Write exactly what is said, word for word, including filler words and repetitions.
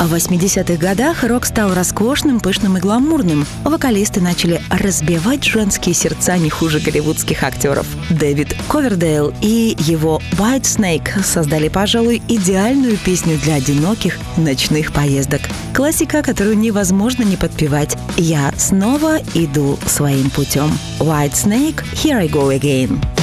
В восьмидесятых годах рок стал роскошным, пышным и гламурным. Вокалисты начали разбивать женские сердца не хуже голливудских актеров. Дэвид Ковердейл и его White Snake создали, пожалуй, идеальную песню для одиноких ночных поездок. Классика, которую невозможно не подпевать. «Я снова иду своим путем». White Snake, Here I Go Again.